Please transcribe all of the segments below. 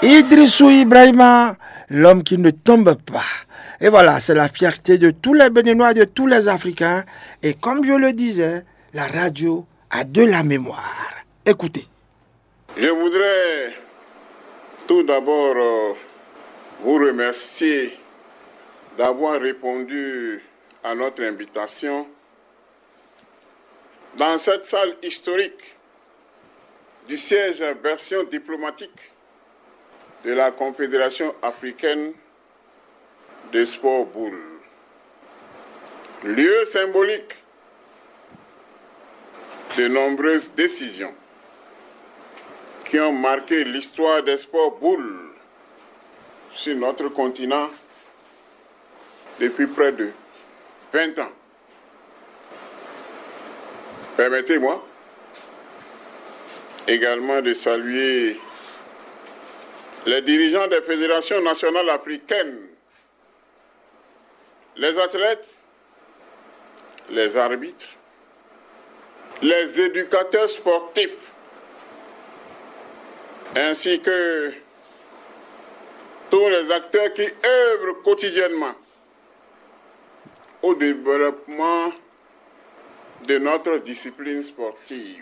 Idrissou Ibrahima, l'homme qui ne tombe pas. Et voilà, c'est la fierté de tous les Béninois, de tous les Africains. Et comme je le disais, la radio a de la mémoire. Écoutez. Je voudrais tout d'abord vous remercier d'avoir répondu à notre invitation dans cette salle historique du siège version diplomatique de la Confédération africaine des sports boules. Lieu symbolique de nombreuses décisions qui ont marqué l'histoire des sports boules sur notre continent depuis près de 20 ans. Permettez-moi également de saluer les dirigeants des fédérations nationales africaines, les athlètes, les arbitres, les éducateurs sportifs, ainsi que tous les acteurs qui œuvrent quotidiennement au développement de notre discipline sportive.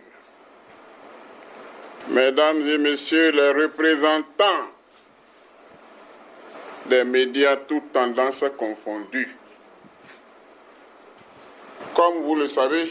Mesdames et messieurs les représentants des médias toutes tendances confondues, comme vous le savez,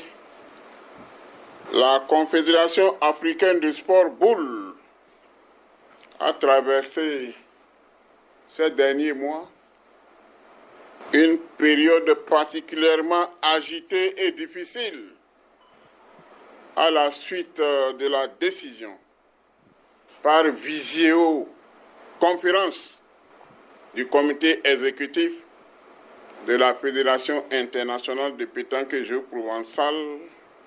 la Confédération africaine du sport boule a traversé ces derniers mois une période particulièrement agitée et difficile à la suite de la décision par visioconférence du comité exécutif de la Fédération internationale de pétanque et jeux provençal,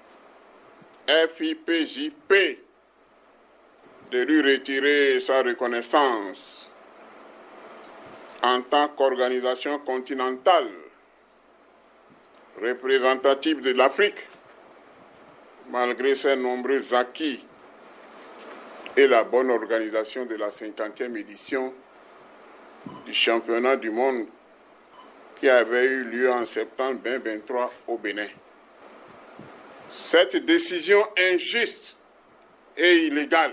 FIPJP, de lui retirer sa reconnaissance en tant qu'organisation continentale représentative de l'Afrique, malgré ses nombreux acquis et la bonne organisation de la 50e édition du championnat du monde qui avait eu lieu en septembre 2023 au Bénin. Cette décision injuste et illégale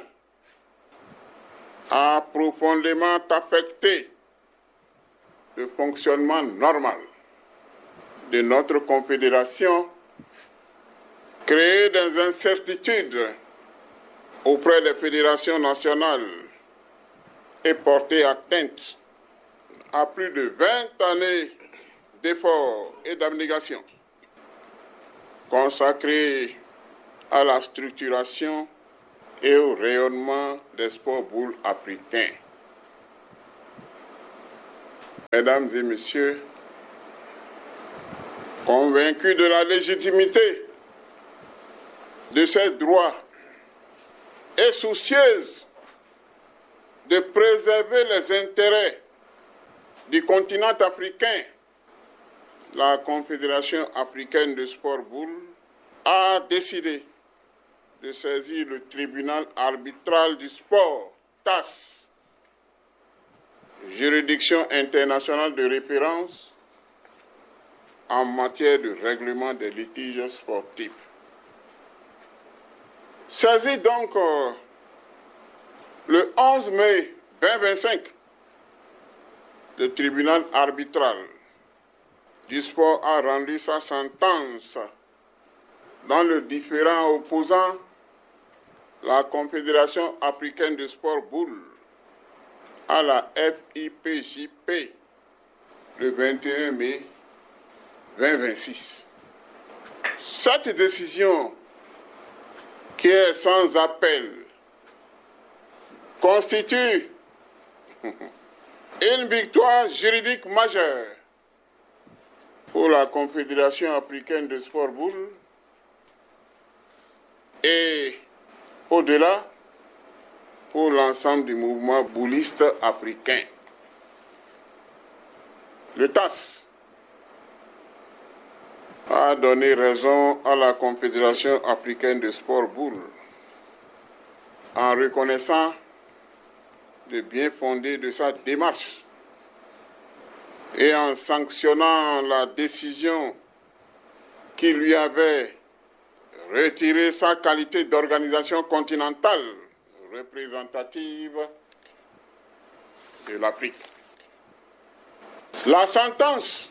a profondément affecté le fonctionnement normal de notre confédération, créé des incertitudes auprès des fédérations nationales et porté atteinte à plus de 20 années d'efforts et d'abnégation consacrés à la structuration et au rayonnement des sports boules africains. Mesdames et messieurs, convaincus de la légitimité de ces droits et soucieuse de préserver les intérêts du continent africain, la Confédération africaine de sport boule a décidé de saisir le tribunal arbitral du sport, TAS, juridiction internationale de référence en matière de règlement des litiges sportifs. Saisi donc le 11 mai 2025, le tribunal arbitral du sport a rendu sa sentence dans le différend opposant la Confédération africaine de sport boule à la FIPJP le 21 mai 2026. Cette décision, qui est sans appel, constitue une victoire juridique majeure pour la Confédération africaine de sport boule et au-delà pour l'ensemble du mouvement bouliste africain. Le TAS a donné raison à la Confédération africaine de sport boule en reconnaissant le bien fondé de sa démarche et en sanctionnant la décision qui lui avait retiré sa qualité d'organisation continentale représentative de l'Afrique. La sentence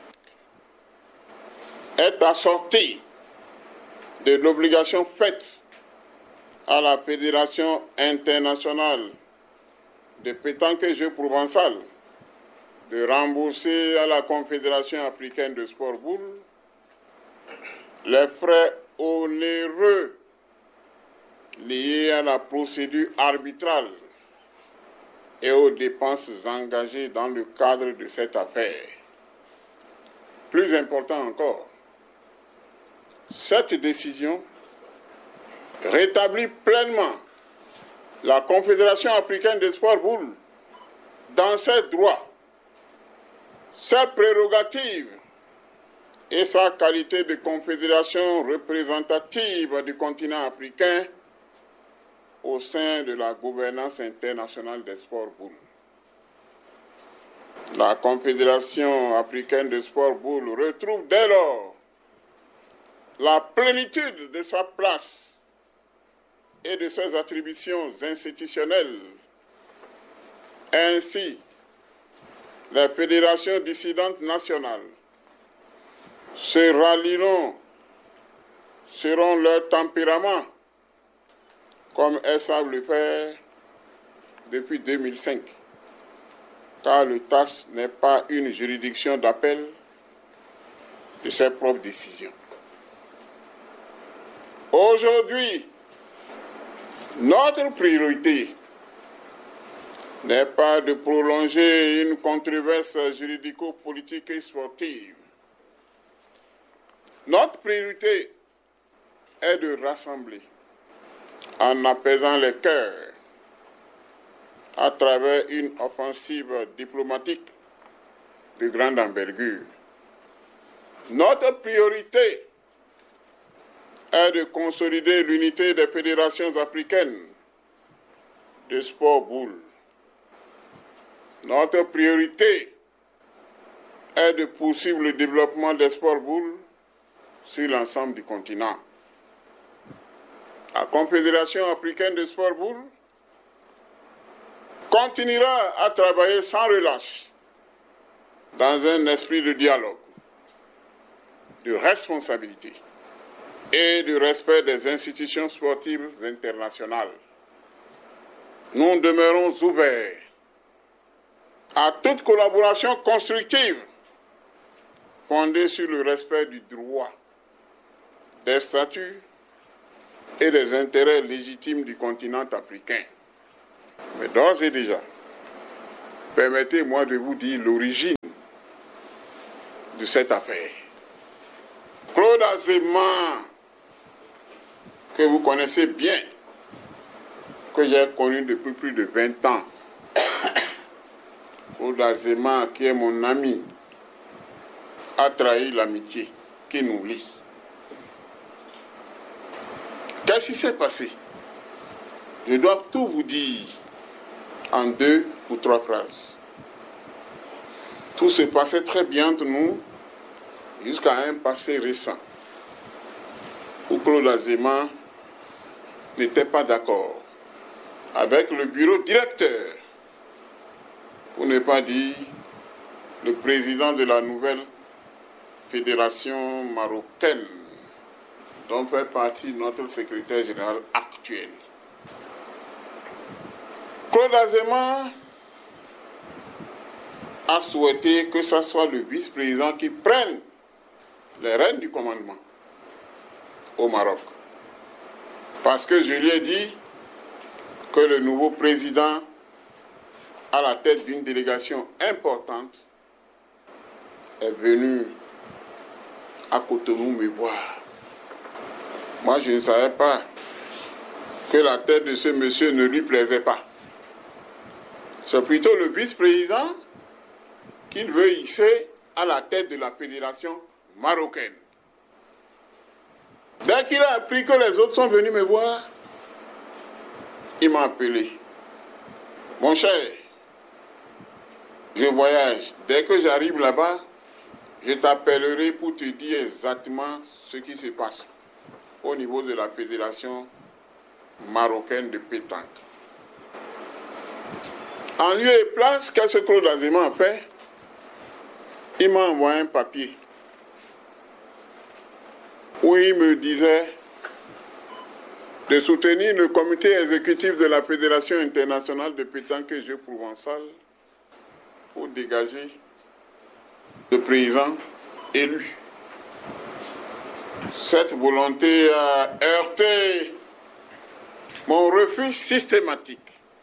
est assortie de l'obligation faite à la Fédération internationale de pétanque et jeux provençal de rembourser à la Confédération africaine de sport boule les frais onéreux liés à la procédure arbitrale et aux dépenses engagées dans le cadre de cette affaire. Plus important encore, cette décision rétablit pleinement la Confédération africaine des sports boules dans ses droits, ses prérogatives et sa qualité de confédération représentative du continent africain au sein de la gouvernance internationale des sports boules. La Confédération africaine des sports boules retrouve dès lors la plénitude de sa place et de ses attributions institutionnelles. Ainsi, les fédérations dissidentes nationales se rallieront selon leur tempérament, comme elles savent le faire depuis 2005, car le TAS n'est pas une juridiction d'appel de ses propres décisions. Aujourd'hui, notre priorité n'est pas de prolonger une controverse juridico-politique et sportive. Notre priorité est de rassembler, en apaisant les cœurs, à travers une offensive diplomatique de grande envergure. Notre priorité est de consolider l'unité des fédérations africaines de sport boule. Notre priorité est de poursuivre le développement des sports boules sur l'ensemble du continent. La Confédération africaine de sport boule continuera à travailler sans relâche dans un esprit de dialogue, de responsabilité et de respect des institutions sportives internationales. Nous demeurons ouverts à toute collaboration constructive fondée sur le respect du droit, des statuts et des intérêts légitimes du continent africain. Mais d'ores et déjà, permettez-moi de vous dire l'origine de cette affaire. Claude Azéma, que vous connaissez bien, que j'ai connu depuis plus de 20 ans, Claude Azéma, qui est mon ami, a trahi l'amitié qui nous lie. Qu'est-ce qui s'est passé? Je dois tout vous dire en 2 ou 3 phrases. Tout se passait très bien entre nous jusqu'à un passé récent où Claude Azéma n'était pas d'accord avec le bureau directeur, pour ne pas dire le président de la nouvelle fédération marocaine, dont fait partie notre secrétaire général actuel. Claude Azéma a souhaité que ce soit le vice-président qui prenne les rênes du commandement au Maroc. Parce que je lui ai dit que le nouveau président, à la tête d'une délégation importante, est venu à Cotonou me voir. Moi, je ne savais pas que la tête de ce monsieur ne lui plaisait pas. C'est plutôt le vice-président qu'il veut hisser à la tête de la fédération marocaine. Dès qu'il a appris que les autres sont venus me voir, il m'a appelé. Mon cher, je voyage. Dès que j'arrive là-bas, je t'appellerai pour te dire exactement ce qui se passe au niveau de la Fédération marocaine de pétanque. En lieu et place, qu'est-ce que Claude Azéma a fait? Il m'a envoyé un papier où il me disait de soutenir le comité exécutif de la Fédération internationale de pétanque et jeux provençal pour dégager le président élu. Cette volonté a heurté mon refus systématique.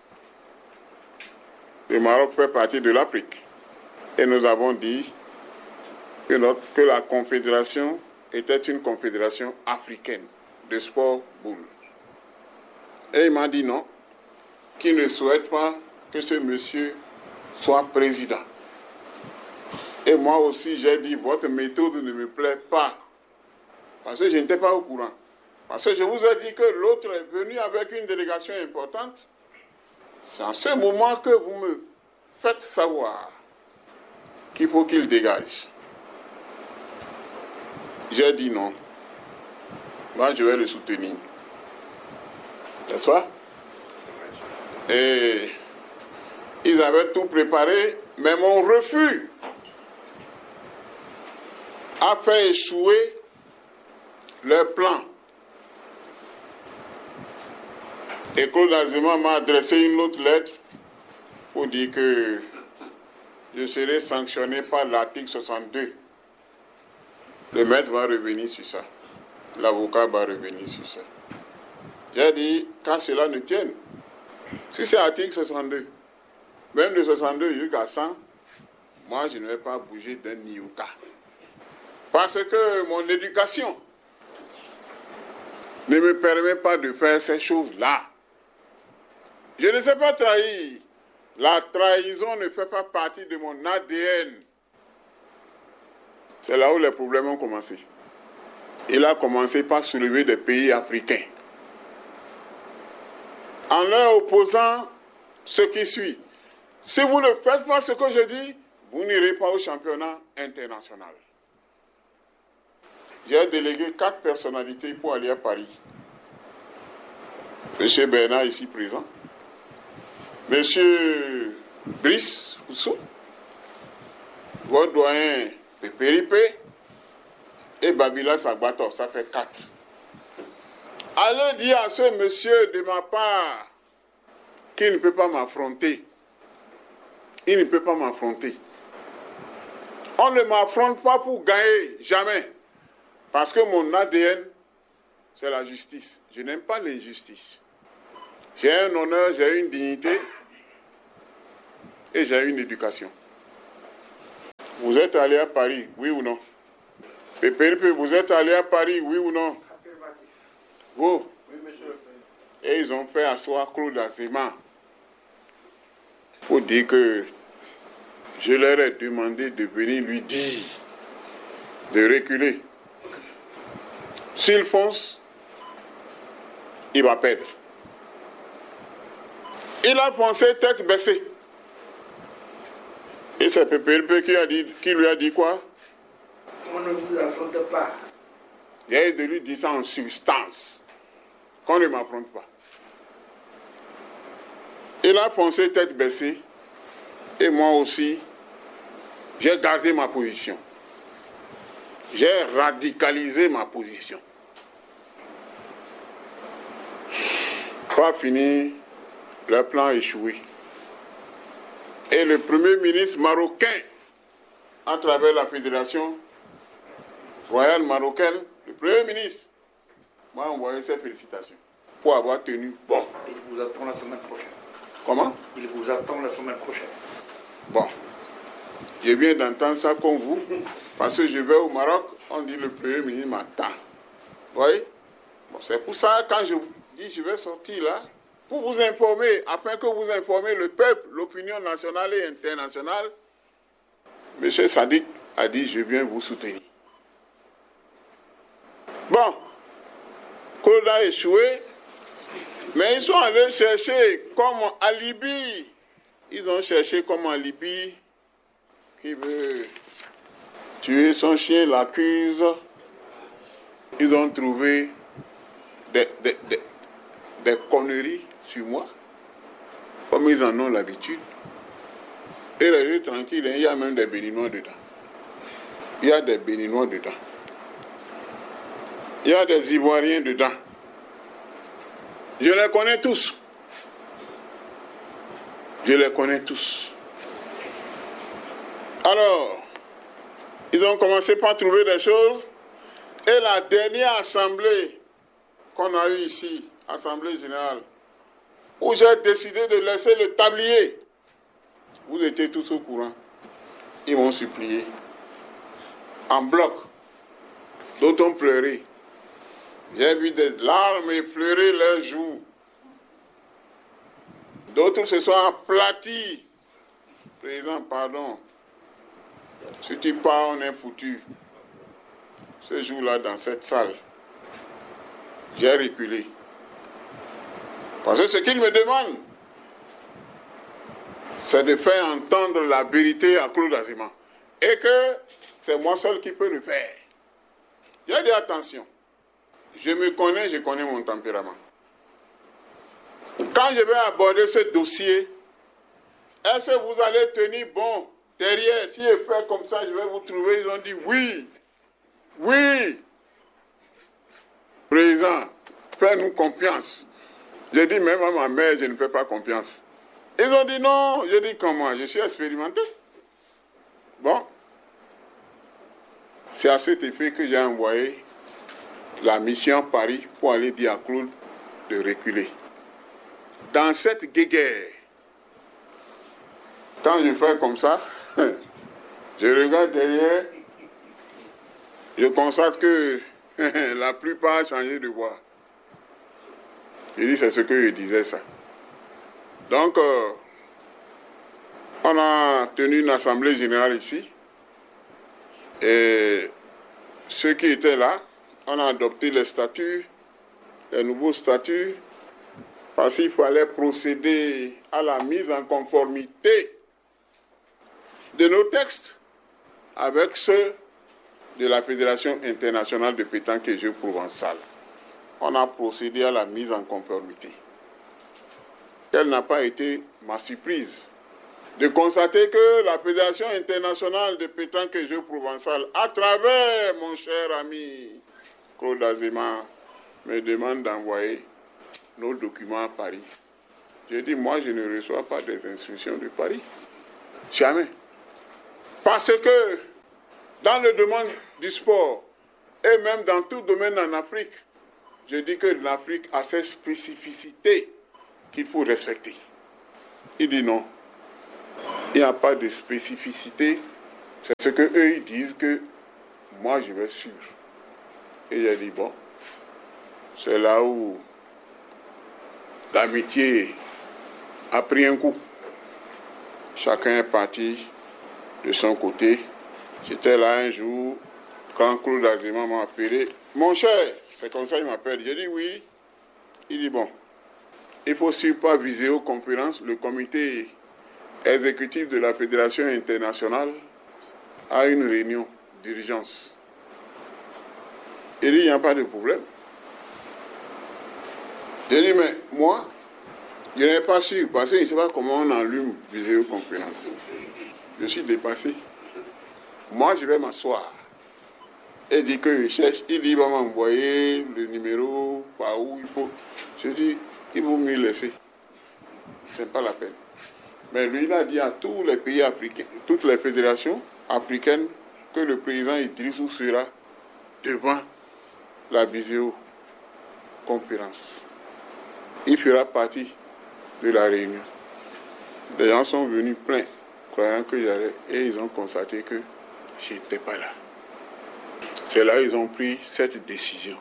Le Maroc fait partie de l'Afrique et nous avons dit que la confédération était une confédération africaine de sport boule. Et il m'a dit non, qu'il ne souhaite pas que ce monsieur soit président. Et moi aussi, j'ai dit, votre méthode ne me plaît pas. Parce que je n'étais pas au courant. Parce que je vous ai dit que l'autre est venu avec une délégation importante. C'est en ce moment que vous me faites savoir qu'il faut qu'il dégage. J'ai dit non. Moi, je vais le soutenir. N'est-ce pas? Et ils avaient tout préparé, mais mon refus a fait échouer leur plan. Et Claude Azéma m'a adressé une autre lettre pour dire que je serai sanctionné par l'article 62. Le maître va revenir sur ça. L'avocat va revenir sur ça. J'ai dit, quand cela ne tienne, si c'est l'article 62, même de 62 jusqu'à 100, moi je ne vais pas bouger d'un iota. Parce que mon éducation ne me permet pas de faire ces choses-là. Je ne sais pas trahir. La trahison ne fait pas partie de mon ADN. C'est là où les problèmes ont commencé. Il a commencé par soulever des pays africains, en leur opposant ce qui suit. Si vous ne faites pas ce que je dis, vous n'irez pas au championnat international. J'ai délégué 4 personnalités pour aller à Paris. Monsieur Bernard ici présent, Monsieur Brice Oussou, votre doyen Pépéripé et Babila Sagbator, ça fait 4. Allez dire à ce monsieur de ma part qu'il ne peut pas m'affronter. Il ne peut pas m'affronter. On ne m'affronte pas pour gagner, jamais. Parce que mon ADN, c'est la justice. Je n'aime pas l'injustice. J'ai un honneur, j'ai une dignité et j'ai une éducation. Vous êtes allé à Paris, oui ou non? Pépéripe, vous êtes allé à Paris, oui ou non? Vous? Oui, monsieur. Et ils ont fait asseoir Claude Azéma pour dire que je leur ai demandé de venir lui dire de reculer. S'il fonce, il va perdre. Il a foncé tête baissée. Et c'est Pépéripe qui lui a dit quoi? On ne vous affronte pas. Il a de lui dire ça en substance. Qu'on ne m'affronte pas. Il a foncé tête baissée. Et moi aussi, j'ai gardé ma position. J'ai radicalisé ma position. Pas fini, le plan a échoué. Et le premier ministre marocain, à travers la fédération royale marocaine, le premier ministre, m'a envoyé ses félicitations pour avoir tenu bon. Il vous attend la semaine prochaine. Comment? Il vous attend la semaine prochaine. Bon, je viens d'entendre ça comme vous, parce que je vais au Maroc, on dit le premier ministre m'attend. Vous voyez? Bon, c'est pour ça, quand je vous dis je vais sortir là, pour vous informer, afin que vous informez le peuple, l'opinion nationale et internationale, M. Sadiq a dit je viens vous soutenir. Bon, Claude a échoué, mais ils sont allés chercher comme alibi Ils ont cherché comme en Libye, qui veut tuer son chien, l'accuse. Ils ont trouvé des conneries sur moi, comme ils en ont l'habitude. Et restez tranquille, il y a même des Béninois dedans. Il y a des Béninois dedans. Il y a des Ivoiriens dedans. Je les connais tous. Je les connais tous. Alors, ils ont commencé par trouver des choses. Et la dernière assemblée qu'on a eue ici, assemblée générale, où j'ai décidé de laisser le tablier, vous étiez tous au courant. Ils m'ont supplié. En bloc. D'autres ont pleuré. J'ai vu des larmes effleurer leurs joues. D'autres se sont aplatis. Président, pardon. Si tu pars, on est foutu. Ce jour-là, dans cette salle, j'ai reculé. Parce que ce qu'il me demande, c'est de faire entendre la vérité à Claude Azéma. Et que c'est moi seul qui peux le faire. J'ai dit attention. Je me connais, je connais mon tempérament. Quand je vais aborder ce dossier, est-ce que vous allez tenir bon derrière? Si je fais comme ça, je vais vous trouver. Ils ont dit oui. Oui. Président, fais-nous confiance. J'ai dit même à ma mère, je ne fais pas confiance. Ils ont dit non. J'ai dit comment? Je suis expérimenté. Bon. C'est à cet effet que j'ai envoyé la mission à Paris pour aller dire à Claude de reculer. Dans cette guéguerre, quand je fais comme ça, je regarde derrière, je constate que la plupart ont changé de voix. Je dis c'est ce que je disais ça. Donc, on a tenu une assemblée générale ici. Et ceux qui étaient là, on a adopté les statuts, les nouveaux statuts, parce qu'il fallait procéder à la mise en conformité de nos textes avec ceux de la Fédération internationale de pétanque et jeux provençal. On a procédé à la mise en conformité. Quelle n'a pas été ma surprise de constater que la Fédération internationale de pétanque et jeux provençal, à travers mon cher ami Claude Azéma, me demande d'envoyer nos documents à Paris. J'ai dit, moi, je ne reçois pas des instructions de Paris. Jamais. Parce que dans le domaine du sport, et même dans tout domaine en Afrique, je dis que l'Afrique a ses spécificités qu'il faut respecter. Il dit non. Il n'y a pas de spécificité. C'est ce qu'eux ils disent que moi je vais suivre. Et j'ai dit bon, c'est là où l'amitié a pris un coup. Chacun est parti de son côté. J'étais là un jour, quand Claude Azéma m'a appelé. Mon cher, c'est comme ça qu'il m'appelle. J'ai dit oui. Il dit bon, il faut suivre par visioconférence le comité exécutif de la Fédération internationale a une réunion d'urgence. Il dit il n'y a pas de problème. J'ai dit mais moi, je n'ai pas su, parce que je ne sais pas comment on allume visioconférence. Je suis dépassé. Moi, je vais m'asseoir. Il dit que je cherche, il dit il va m'envoyer le numéro par où il faut. Je dis, il vaut mieux laisser. Ce n'est pas la peine. Mais lui, il a dit à tous les pays africains, toutes les fédérations africaines, que le président Idrissou sera devant la visioconférence. Il fera partie de la réunion. Les gens sont venus pleins, croyant que j'allais, et ils ont constaté que je n'étais pas là. C'est là qu'ils ont pris cette décision.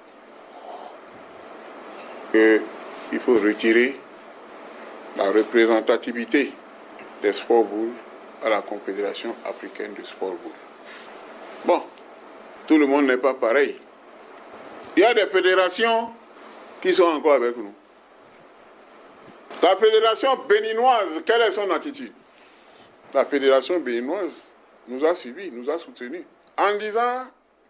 qu'il faut retirer la représentativité des sports boules à la Confédération africaine de sport boule. Bon, tout le monde n'est pas pareil. Il y a des fédérations qui sont encore avec nous. La fédération béninoise, quelle est son attitude? La fédération béninoise nous a suivis, nous a soutenus, en disant,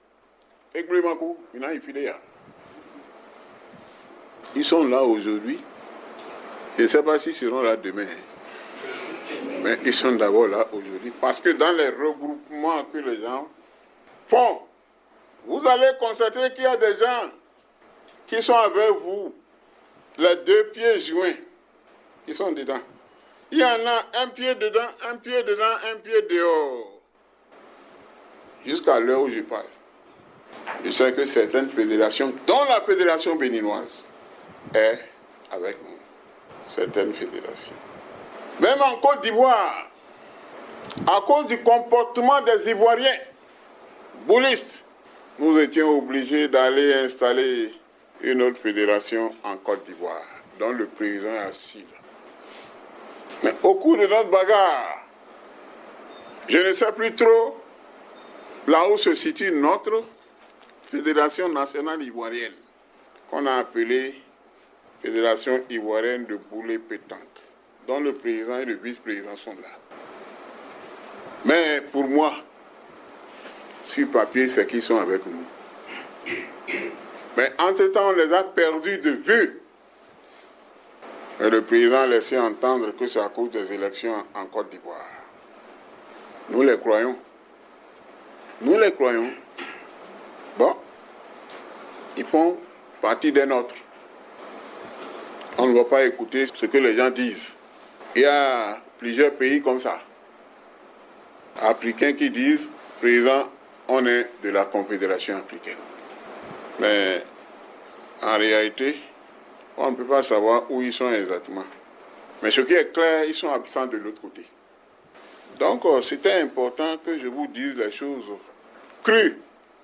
ils sont là aujourd'hui. Je ne sais pas s'ils seront là demain. Mais ils sont d'abord là aujourd'hui. Parce que dans les regroupements que les gens font, vous allez constater qu'il y a des gens qui sont avec vous, les deux pieds joints. Ils sont dedans. Il y en a un pied dedans, un pied dedans, un pied dehors. Jusqu'à l'heure où je parle. Je sais que certaines fédérations, dont la fédération béninoise, est avec nous. Certaines fédérations. Même en Côte d'Ivoire, à cause du comportement des Ivoiriens, boulistes, nous étions obligés d'aller installer une autre fédération en Côte d'Ivoire, dont le président est assis. Mais au cours de notre bagarre, je ne sais plus trop là où se situe notre fédération nationale ivoirienne, qu'on a appelée Fédération ivoirienne de boulet pétanque, dont le président et le vice-président sont là. Mais pour moi, sur papier, c'est qu'ils sont avec nous. Mais entre-temps, on les a perdus de vue. Et le président a laissé entendre que c'est à cause des élections en Côte d'Ivoire. Nous les croyons. Nous les croyons. Bon, ils font partie des nôtres. On ne va pas écouter ce que les gens disent. Il y a plusieurs pays comme ça. Africains qui disent, président, on est de la Confédération africaine. Mais en réalité, on ne peut pas savoir où ils sont exactement. Mais ce qui est clair, ils sont absents de l'autre côté. Donc, c'était important que je vous dise les choses crues,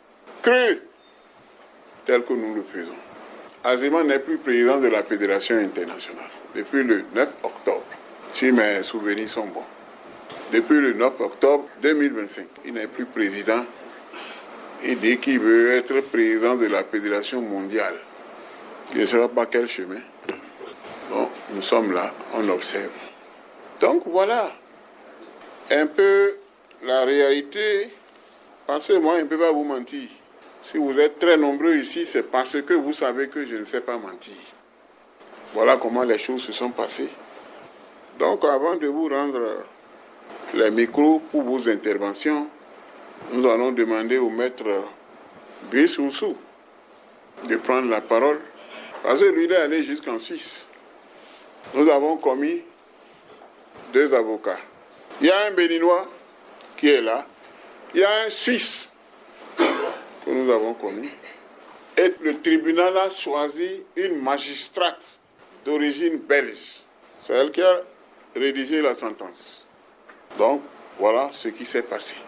telles que nous le faisons. Azima n'est plus président de la Fédération internationale depuis le 9 octobre, si mes souvenirs sont bons. Depuis le 9 octobre 2025, il n'est plus président. Il dit qu'il veut être président de la Fédération mondiale. Je ne sais pas quel chemin. Bon, nous sommes là, on observe. Donc voilà un peu la réalité, parce que moi je ne peux pas vous mentir. Si vous êtes très nombreux ici, c'est parce que vous savez que je ne sais pas mentir. Voilà comment les choses se sont passées. Donc avant de vous rendre les micros pour vos interventions, nous allons demander au maître Bissoussou de prendre la parole, parce que lui il est allé jusqu'en Suisse. Nous avons commis 2 avocats. Il y a un Béninois qui est là, il y a un Suisse que nous avons commis, et le tribunal a choisi une magistrate d'origine belge. C'est elle qui a rédigé la sentence. Donc, voilà ce qui s'est passé.